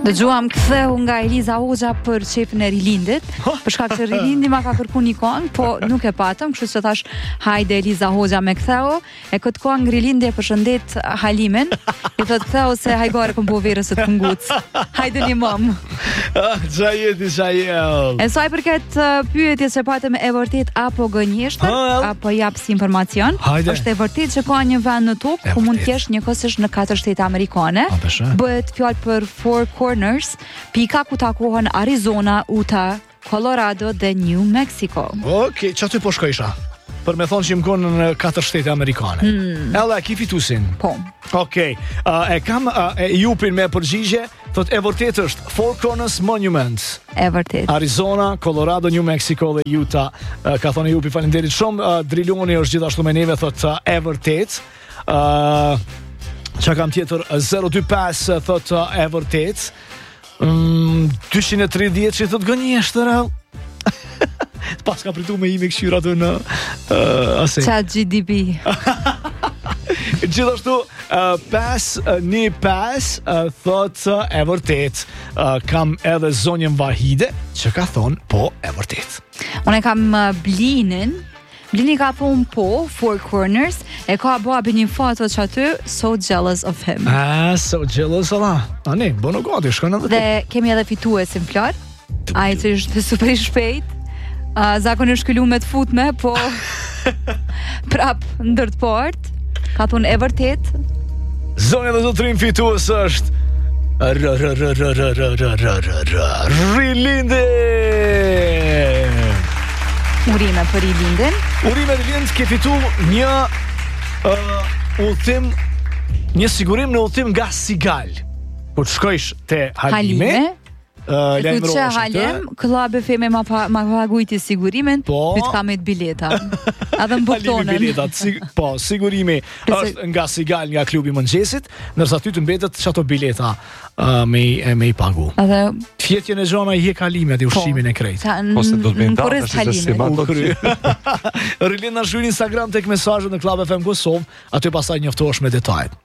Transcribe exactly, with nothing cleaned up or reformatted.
Dëgjuam ktheu nga Eliza Hoxha për çefin e rilindit, për shkak se rilindi ma ka kërku një këngë, po nuk e patëm, kështu që thash hajde Eliza Hoxha me ktheu, e këtë këngë rilindi e përshëndet Halimin, i thot ktheu se hajgore këm po verës të kënguc. Hajde një mëm. Qa jeti, qa jel. E saj përket uh, pyetje se patëm e vërtet apo gënjeshtër, apo jap si informacion, Hajde. Është e vërtet që ka një vend në tokë ku mund të jesh njëkohësisht në katër shtete amerikane. Bëhet fjalë për Four Corners, pika ku takohen Arizona, Utah, Colorado dhe New Mexico. Okej, që aty po shkojsha? Për me thonë që më konë në katër shtete amerikane. Hmm. Ella, ki fitusin? Po. Okej, uh, e kam uh, e jupin me përgjigje, thot e vërtet është Four Corners Monument. E vërtet. Arizona, Colorado, New Mexico dhe Utah. Uh, ka thonë e jupi, falenderit shumë. Uh, Driloni është gjithashtu me neve, thot uh, e vërtet. Uh, Qa kam tjetër, zero dy pesë thot uh, e vërtet. Um, dyqind e tridhjetë që thot gënjeshtër. Pas ka pritu me ime këshyra të në uh, ase. Qa G D P. Gjithashtu uh, pas uh, një pas uh, thot uh, e vërtet. uh, Kam edhe zonjën Vahide që ka thonë po e vërtet. Unë e kam uh, Blinin. Blini ka thonë po, Four Corners, e ka bo abë një foto që aty, so jealous of him. Ah, so jealous Allah. A ne, bono gati, shkon edhe. Dhe kemi edhe fituesin Flor. Ai që është super i shpejt. Uh, zakonisht këllu me të futme, po prap ndër të port. Ka thonë e vërtet. Zonja dhe zotrin fitues është Rilindi. Urime për Rilindin. Urime Rilind, ke fitu një uh, udhtim, një sigurim në udhtim nga Sigal. Po të shkojsh te Halime. Halime. Uh, e ku që Halem, këllabe feme ma, pa, ma pagujti sigurimin, po, pyt ka me të bileta. Adhe më buktonën. Biletat, sig, po, sigurimi është nga Sigal, nga klubi Mëngjesit, nërsa ty të mbetet që ato bileta uh, me, me i pagu. Adhe... Fjetjen e gjona i hek Halime atë ushqimin e krejt. Ose do të bëjnë datë, është si ma do kry. Rilin në shkruaj në Instagram tek mesazhet në Club F M Kosovë, aty pastaj njoftohesh me detajet.